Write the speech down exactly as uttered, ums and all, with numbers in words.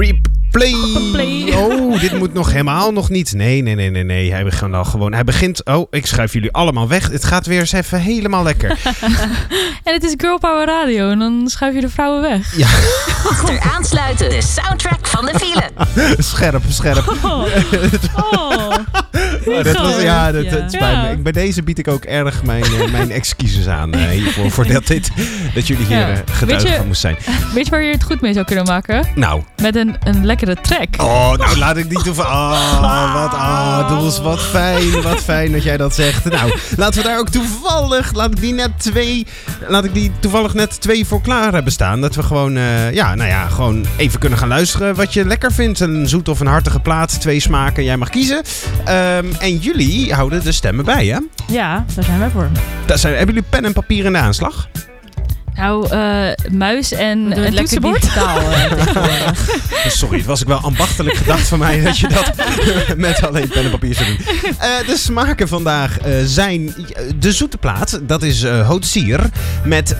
Play. Play. Oh, dit moet nog helemaal nog niet. Nee, nee, nee, nee, nee. Hij begint al gewoon. Hij begint. Oh, ik schuif jullie allemaal weg. Het gaat weer eens even helemaal lekker. En het is Girl Power Radio. En dan schuif je de vrouwen weg. Ja. Achter aansluiten. De soundtrack van de file. Scherp, scherp. Oh. Oh. Oh, dat was, ja, dat, Ja. dat spijt me. Ja. Ik- Bij deze bied ik ook erg mijn, uh, mijn excuses aan uh, hiervoor. Voor dat, dit, dat jullie hier Ja. uh, getuige Weet je- van moest zijn. Weet je waar je het goed mee zou kunnen maken? Nou. Met een, een lekkere track. Oh, nou laat ik niet toevallig. Oh, wat, ah, Doels, wat fijn, wat fijn dat jij dat zegt. Nou, laten we daar ook toevallig, laat ik die net twee, laat ik die toevallig net twee voor klaar hebben staan. Dat we gewoon, uh, ja, nou ja, gewoon even kunnen gaan luisteren wat je lekker vindt. Een zoet of een hartige plaat, twee smaken, jij mag kiezen. Um, en jullie houden de stemmen bij, hè? Ja, daar zijn wij voor. Dat zijn, hebben jullie pen en papier in de aanslag? Nou, uh, muis en, We doen en het lekker toetsenbord. digitaal. Uh, tegenwoordig. Sorry, het was ook wel ambachtelijk gedacht van mij dat je dat met alleen pen en papier zou doen. Uh, de smaken vandaag uh, zijn de zoete plaat, dat is uh, Hoot Sier, met